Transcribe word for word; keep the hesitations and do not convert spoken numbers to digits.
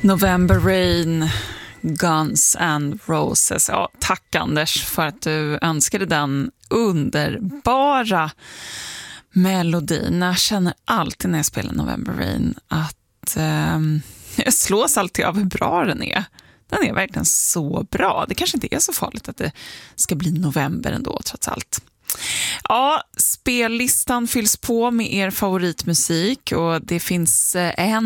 November Rain, Guns and Roses. Ja, tack Anders för att du önskade den underbara melodin. Jag känner alltid när jag spelar November Rain att eh, jag slås alltid av hur bra den är. Den är verkligen så bra. Det kanske inte är så farligt att det ska bli november ändå trots allt. Ja, spellistan fylls på med er favoritmusik och det finns en